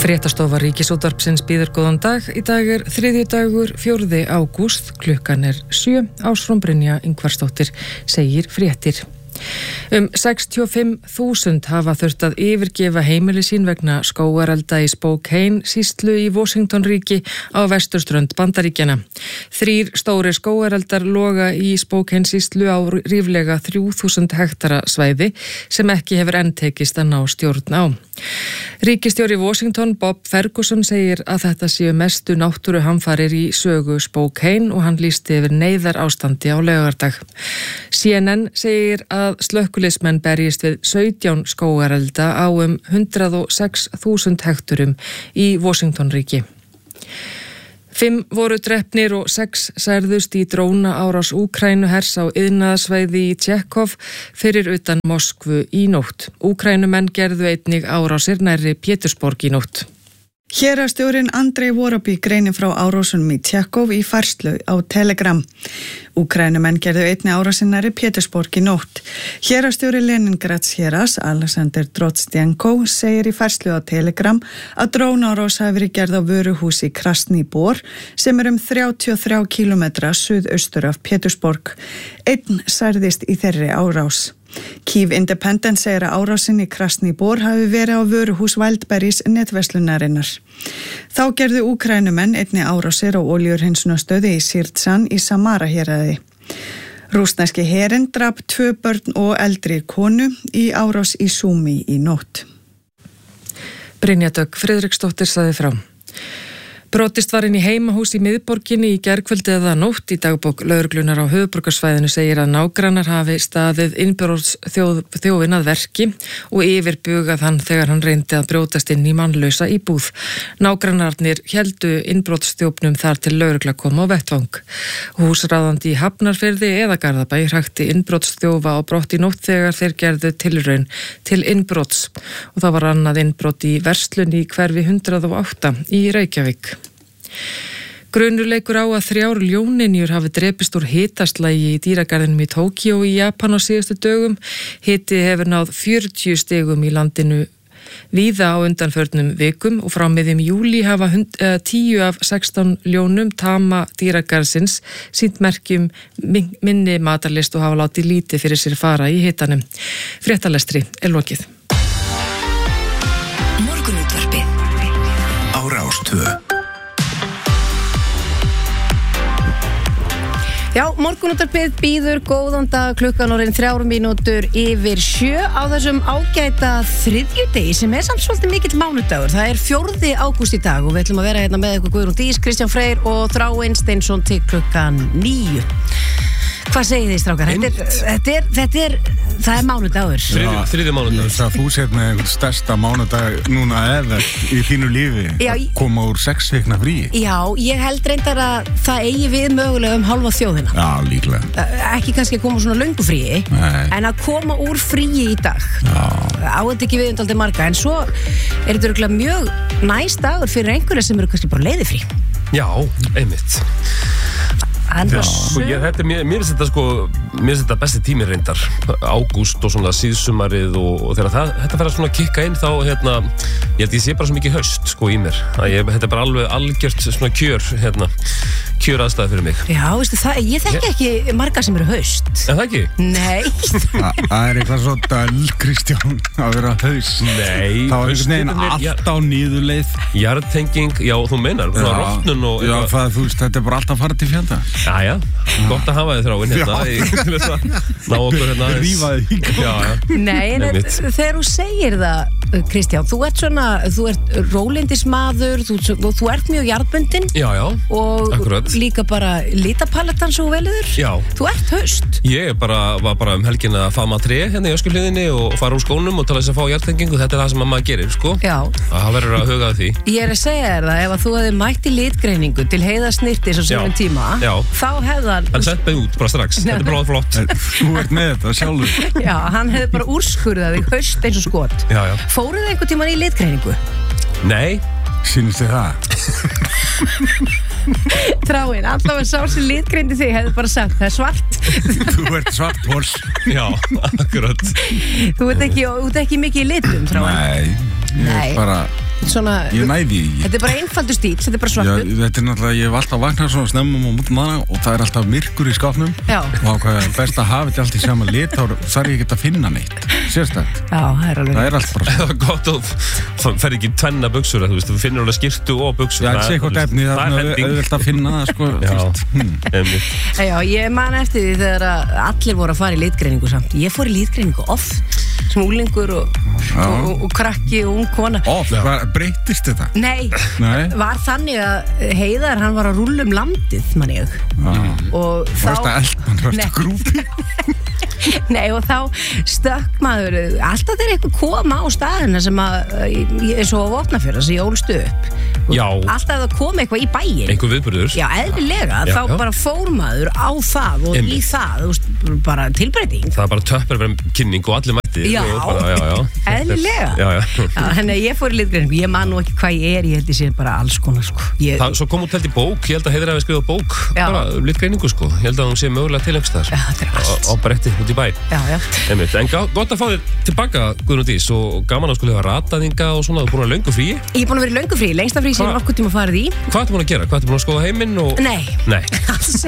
Fréttastofa Ríkisútvarpsins býður góðan dag. Í dag þriðjudagur 4. ágúst, klukkan 7. Ásrún Brynja Ingvarsdóttir segir fréttir. 65.000 hafa þurft að yfirgefa heimili sín vegna skógarelda í Spokane sýslu í Washington ríki á vesturströnd Bandaríkjanna. 3 stórir skógareldar loga í Spokane sýslu á ríflega 3.000 hektara svæði sem ekki hefur enn tekist að ná stjórn á. Ríkisstjóri Washington Bob Ferguson segir að þetta séu mestu náttúruhamfarir í sögu Spokane og hann lýsti yfir neyðar ástandi á laugardag. CNN segir að slökkviliðsmenn berjist við 17 skógarelda á 106.000 hekturum í Washington ríki. 5 voru drepnir og 6 særðust í dróna árás Úkraínuhers á iðnaðarsvæði í Tjekkov fyrir utan Moskvu í nótt. Úkraínumenn gerðu einnig árásir nærri Pétursborg í nótt. Héraðsstjórinn Andrei Vorobí greinir frá árásunum í Tjekkov í færslu á Telegram. Úkraínumenn gerðu einnig árásin nærri Pétursborg í nótt. Héraðsstjóri Leningrads héraðs, Alexander Drotstjenko, segir í færslu á Telegram að drónaárás hafi verið gerð á vöruhúsi Krasný Bor sem 33 kilometra suðaustur af Pétursborg. Einn særðist í þeirri árás. Kyiv Independent segir að árásin í Krasný Bor hafi verið á vöruhús Wildberries netverslunarinnar. Þá gerðu Úkraínumenn einnig árásir á olíuhreinsunarstöði í Sirtsan í Samara héraði. Rússneski herinn drap 2 börn og eldri konu í árás í Súmi í nótt. Brynja Dögg Friðriksdóttir sagði frá. Brotist var inn í heimahús í miðborginni í gærkvöldi eða nótt. Í dagbók lögreglunar á höfuðborgarsvæðinu segir að nágrannar hafi staðið innbrotsþjófinn að verki og yfirbugað hann þegar hann reyndi að brjótast inn í mannlausa íbúð. Nágrannarnir héldu innbrotsþjófnum þar til lögregla kom á vettvang. Húsráðandi í Hafnarfirði eða Garðabæ hrakti innbrotsþjófa á brott í nótt þegar þeir gerðu tilraun til innbrots og það var annað innbrot í verslun í hverfi 108 í Reykjavík. Grunur leikur á að 3 ljóninjur hafi drepist úr hitaslægi í dýragarðinum í Tókíó í Japan á síðustu dögum. Hiti hefur náð 40 stigum í landinu víða á undanförnum vikum og frá miðjum júlí hafa 10 af 16 ljónum tama dýragarðsins sýnt merkjum minni matarlist og hafa látið lítið fyrir sér fara í hitanum. Fréttalestri lokið. Morgunútvarpið á Rás 2. Já, morgunútvarpið býður góðan dag, klukkan orðin 3 mínútur yfir 7 á þessum ágæta þriðjudegi sem samt svolítið mikill mánudagur. Það 4. ágúst í dag og við ætlum að vera hérna með ykkur Guðrún Dís, Kristján Freyr og Þráinn Steinsson til klukkan 9. Hvað segir þið, strákar? Það mánudagur. Þriðji mánudagur. Það þú sér með einhvern stærsta mánudag núna eða í þínu lífi að koma úr 6 vikna fríi. Já, ég held reyndar að það eigi við mögulega hálfa þjóðina. Já, líklega. Ekki kannski að koma svona löngu fríi, en að koma úr fríi í dag. Já. Á þetta ekki við dálítið marga, en svo þetta örugglega mjög næs dagur fyrir einhverja sem eru kannski bara leiðifrí. Já, einmitt. Mér finnst þetta besti tími reyndar, ágúst og svona síðsumarið og þegar þetta fer að svona kikka inn þá ég held ég sé bara svo mikið haust í mér, þetta bara alveg algjört svona kjör aðstæði fyrir mig. Já, veistu það, ég þekki ekki marga sem eru haust. En það ekki? Nei. Það eitthvað svo dæl, Kristján, að vera haust. Nei. Það einhvern veginn allt á niðurleið. Jarðtenging, já, þú meinar, rotnun og... Já, þú veist, þetta bara alltaf að fara til fjanda. Jæja, gott að hafa þið Þráinn hérna ná okkur hérna rífa þig í gang. Nei, en þegar þú segir það, Kristján, þú ert rólindismadur, þú ert mjög jarðbundin. Já, og akkurat. Líka bara litapalettan svo veliður. Já. Þú ert haust. Ég var bara helgin að faðma tré hérna í öskuhliðinni og fara úr skónum og til þess að fá jarðtengingu, þetta það sem maður gerir, Já. Það verður að huga því. Ég að segja þér það, ef að þú hefði mætt í litgreiningu til heiðasnirtis á sínum tíma, þá hefðan... Hann sett mig út bara strax, þetta bara flott. Þú ert með þetta sjálfur. Já, hann hefði bara úrskurðað þig haust eins og skot. Já. Fóruð þið einhvern tímann í litgreiningu? Nei. Sýnist þið það? Þráinn, allavega sá sem litgreindi þig hefði bara sagt, það svart. Þú ert svart hors. Já, akkurat. Þú ert ekki mikið í litum, Þráinn? Nei, ég bara svona, ég næði í. Þetta bara einfaldur stíl, þetta bara svartur. Já, þetta náttúrulega, ég hef alltaf vaknað svona snemmum á múttum og það alltaf myrkur í skápnum. Já. Og hvað best að hafa þetta allt í sama lit, þá þarf ég ekki að finna neitt. Sérstætt. Já, það er allt bara. Það gott og það fer ekki tvenna buxur, þú finnur alveg skyrtu og buxur. Já, sé eitthvað efni, það er auðvelt að finna það, sko. Já, ég man eftir því þegar allir voru að fara í litgreiningu samt. Ég fór í litgreiningu oft, sem úlingur og krakki og ung kona. Breytist þetta? Nei, var þannig að Heiðar, hann var að rúlla landið, man ég. Og þá... Varstu grúpi? Nei, og þá stökk maður, alltaf þegar eitthvað koma á staðina sem að, eins og á Vopnafjörð, sem ég ólst upp. Já. Alltaf það kom eitthvað í bæinn. Einhver viðburður. Já, eðlilega, þá bara fór maður á það og í það, bara tilbreyting. Það er bara töpperverðum og allir mætti. Já, eðlilega. Þannig að ég fór í litgreiningu, ég man nú ekki hvað ég held ég sé bara alls konar, sko. Svo kom út held í bók, ég held að Heiðar hafi skrifað bók, bara litgreiningu, sko. Ég held að hún sé mögulega til einhvers staðar. Já, þetta er allt. Á bretti út í bæ. Já. En gott að fá þér tilbaka, Guðrún Dís, og gaman að skulle hafa rataðinga og svona, þú er búin að löngu fríi? Ég er búin að vera í löngu fríi, lengsta fríi sem ég nokkuð tíma farið í. Hvað ertu búin að gera? Hvað ertu búin að skoða heiminn og... Nei, alls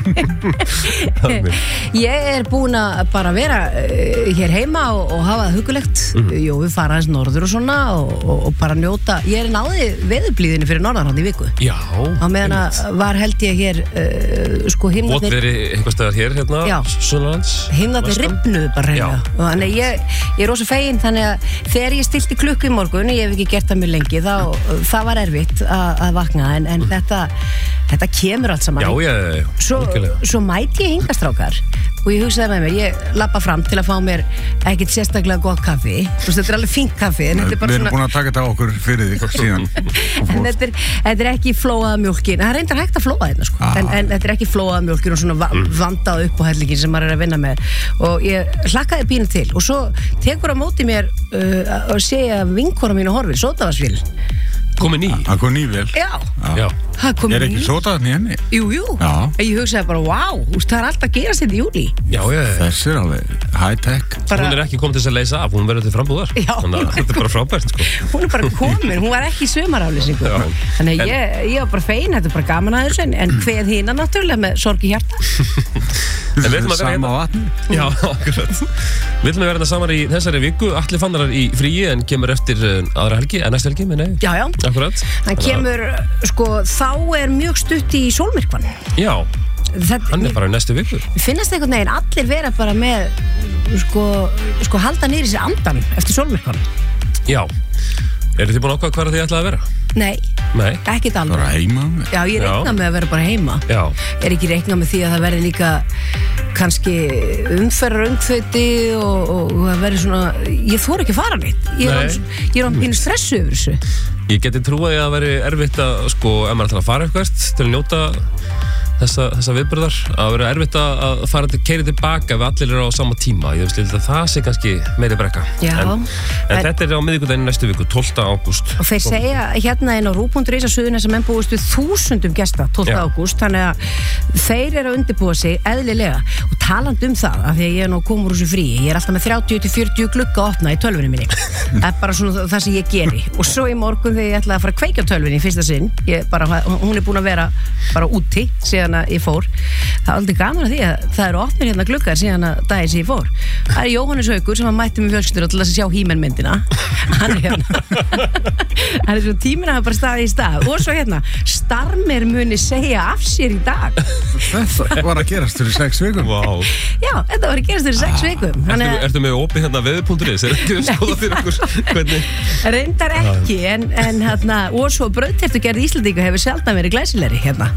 ekki. Ég er búin að bara vera hér heima og hafa það hugulegt. Jú, við fara aðeins norður og svona og bara njóta. Ég er náði veðurblíðinni fyrir norðan í viku. Já. Á meðan að var held ég hér, sko himnarnir... Votviðri eitthvað staðar hér, hérna, Sunnlands. Himnarnir rifnuðu bara reyna. Þannig ég er rosa fegin, þannig að þegar ég stilti klukku í morgun, ég hef ekki gert það mjög lengi, það var erfitt að vakna, en þetta kemur allt saman. Já. Svo mæti ég hingastrákar og ég hugsaði með mér, ég lappa fram til að fá mér ekkert sérstaklega gott kaffi. Þetta er alveg fínt kaffi, en þetta er bara svona... Við erum búin að taka þetta á okkur fyrir því síðan. En þetta er ekki flóaða mjólkin. Það er reyndar hægt að flóa þetta, sko. En þetta er ekki flóaða mjólkin og svona vandað upp á hellingin sem maður er að vinna með. Og ég hlakkaði pínu til. Og svo tekur á móti mér að segja vinkona mín og horfið, sótavarsvíl. Komin í? Það kom ný vel. Já. Er ekki sótaðan í henni? Jú. Ég hugsaði bara, wow, það er alltaf að gerast þetta í júli. Já. Þessi er alveg high-tech. Hún er ekki komið til þess að leysa af, hún verður til frambúðar. Já. Þannig að þetta er bara frábært, sko. Hún er bara komin, hún var ekki í sumaraflýsingu. Þannig að ég var bara fein, þetta er bara gaman að þessu, en hver hina náttúrulega með sorg í hjarta. En við ætlum að vera Sama vatn. Já, akkurat. Við ætlum að vera þetta saman í þessari viku. Atli Fannarar í fríi en kemur eftir aðra helgi, næsta helgi, minni. Já. Akkurat. Hann kemur, sko, þá er mjög stutt í sólmyrkvann. Já. Hann er bara í næstu viku. Finnast einhvern veginn allir vera bara með, sko halda niður í sér andan eftir sólmyrkvann. Já. Eru þið búin að ákveða hvað þið ætlaði að vera? Nei, ekkert alveg. Bara heima? Já, ég reikna með að vera bara heima. Já. Ég er ekki reikna með því að það verði líka kannski umferðaröngþveiti og það verði svona, ég þori ekki að fara neitt. Ég er á pínu stressu yfir þessu. Ég geti trúið að það veri erfitt að, sko, ef maður ætlar að fara eitthvað til að njóta þessa viðburðar, að vera erfitt að fara til keiri tilbaka ef allir eru á sama tíma. Ég veist að það sé kannski meiri brekka. Já. En þetta er á miðvikudaginn næstu viku, 12. ágúst. Og þeir segja hérna inn á Rú.is að Suðurnes sem enn búist við 1000 gesta 12. ágúst, þannig að þeir eru að undirbúa sig eðlilega. Og talandi það, af því að ég er nú komur úr þessu fríi, ég er alltaf með 30-40 glugga opna í tölvunni minni. Það er bara svona það sem ég geri. Og svo í morgun þegar ég ætlaði að fara að kveikja á tölvunni í fyrsta sinn, hún er búin að vera bara úti síðan að ég fór. Það er aldrei gaman að því að það eru opnir hérna gluggar síðan að daginn sem ég fór. Það er Jóhannes Haukur sem að mætti með fjölskyldur til að sjá He-Man-myndina. Hann er hérna. Hann er svo tíminn að hafa bara staðið í stað. Og svo hérna, Starmer muni segja af sér í dag. Þetta var að gerast fyrir 6 vikum. Vá. Já, þetta var að gerast fyrir 6 vikum. Ertu með opið hérna veður.is? Er ekki skoða fyrir okkur hvernig? Reyndar ekki, en hérna, og svo brauðtertugerð Íslendinga hefur sjaldan verið glæsilegri hérna.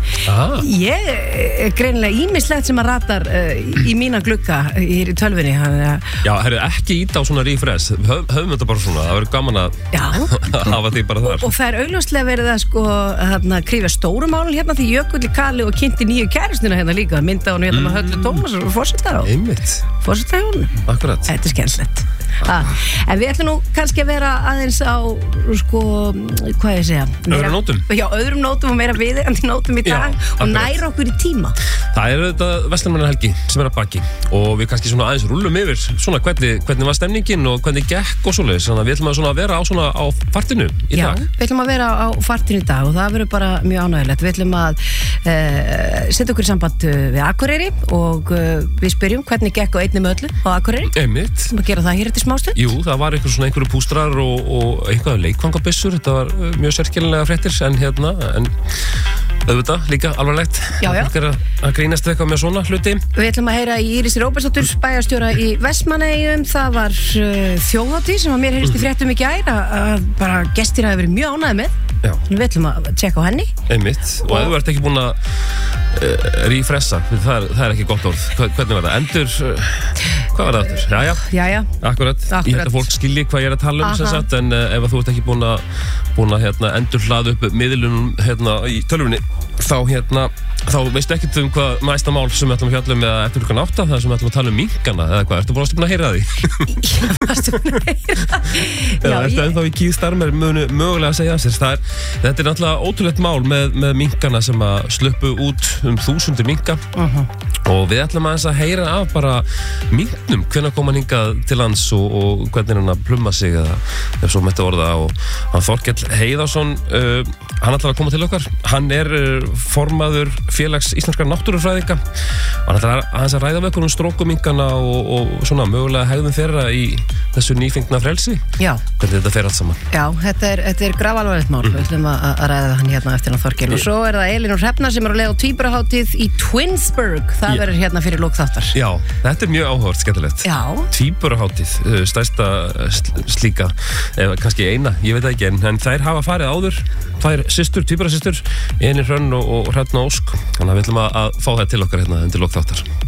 Ég greinilega ímislegt sem að ratar í mína glugga hér í tölvunni. Já, herru, ekki íta á svona refresh. Höfum þetta bara svona, það verður gaman að hafa því bara þar. Og það er augljóslega verið að sko krífa stóru málun hérna því Jökulli Kali og kynnti nýju kærustuna hérna líka, mynda hún hérna með Höllu Tómas og fórseta á. Einmitt. Fórseta hún. Akkurat. Þetta er skemmtilegt. En við ætlum nú kannski að vera aðeins á, sko, hvað ég segja? Öðrum nótum? Já, öðrum nótum og meira viðeigandi nótum í dag og næra okkur í tíma. Það þetta Verslunarmannahelgi sem að baki og við kannski svona aðeins rúllum yfir svona hvernig var stemningin og hvernig gekk og svoleiðis, þannig að við ætlum að svona vera á fartinu í dag. Já, við ætlum að vera á fartinu í dag og það verður bara mjög ánægilegt. Við ætlum að setja okkur í samband við Akureyri og við spyrjum hvernig gekk á einni með öllu á Akureyri. Einmitt. Við gera það hér eftir smástund. Jú, það var einhverju pústrar og einhverju leikvangabissur, þetta var mjög sérkennilega fréttir en auðvitað, líka alvarlegt. Já. Að grínast eitthvað með svona hluti. Við ætlum að heyra í Írisi Róbertsdóttur, bæjarstjóra í Vestmannaeyjum. Það var þjóðhátíð sem að mér heyrist í fréttum í gær að bara gestir hafi verið mjög ánægðir með. Já. Við ætlum að tjekka á henni. Einmitt. Og ef þú ert ekki búin að refressa, það er ekki gott orð. Hvernig var það? Hvað var það aftur? Jæja. Akkurat. Ég held að fólk skilji hvað ég er að tala sem sagt, en ef þú ert ekki búin að endur hlaða upp miðlunum í tölvunni, þá veistu ekkert hvað næsta mál sem við ætlum að fjalla um eða eftir klukkan 8, það sem við ætlum að tala um minkana eða hvað, ertu búin að heyra því? Varstu búin að heyra það? Já, ertu ennþá í Keith-starmer mögulega að segja af sér. Þetta er náttúrulega ótrúlegt mál með minkana sem að sluppu út 1000 minka og við ætlum að heyra af bara minknum, hvenær kom hann hingað til lands og hvernig hann að plumma sig eða ef svo mætti orða, og hann Þorkell Heiðarsson, hann ætlar að koma til okkar. Hann er formaður félags íslenskra náttúrufræðinga og hann ætlar að ræða með okkur strókuminkana og svona mögulega hegðun þeirra í þessu nýfengna frelsi. Já. Hvernig þetta fer allt saman. Já, þetta er grafalvarlegt mál. Við ætlum að ræða hann hérna eftir hann Þorkell. Og svo það Elín Hrefna sem á leið á tvíburaháttíð í Twinsburg. Það verður hérna fyrir lok þáttar. Já, þetta er mjög áhugavert, skemmtilegt. Já. Tvíburaháttíð, stærsta slíka, kannski eina, ég veit ekki, en þær hafa farið áður. Tvær tvíburasystur, Elín Hrönn og Hrefna Ósk. Þannig að við ætlum að fá það til okkar hérna undir lok þáttar.